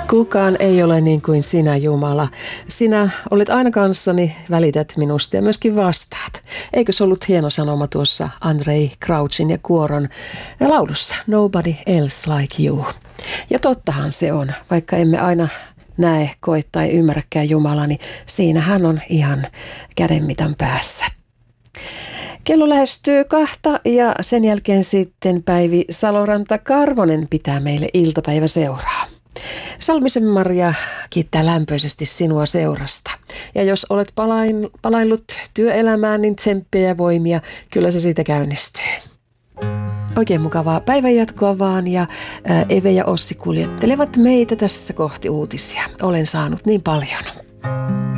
Kukaan ei ole niin kuin sinä, Jumala. Sinä olet aina kanssani, välität minusta ja myöskin vastaat. Eikö se ollut hieno sanoma tuossa Andrei Crouchin ja kuoron laulussa? Nobody else like you. Ja tottahan se on, vaikka emme aina näe, koe tai ymmärräkään Jumalaa, niin siinä hän on ihan kädenmitan päässä. Kello lähestyy 2 ja sen jälkeen sitten Päivi Saloranta-Karvonen pitää meille iltapäiväseuraa. Salmisen Maria kiittää lämpöisesti sinua seurasta. Ja jos olet palaillut työelämään, niin tsemppiä ja voimia, kyllä se siitä käynnistyy. Oikein mukavaa päivänjatkoa vaan ja Eve ja Ossi kuljettelevat meitä tässä kohti uutisia. Olen saanut niin paljon.